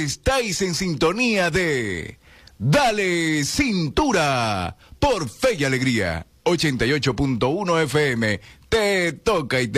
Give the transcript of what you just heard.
Estáis en sintonía de Dale Cintura por Fe y Alegría 88.1 FM. Te toca y te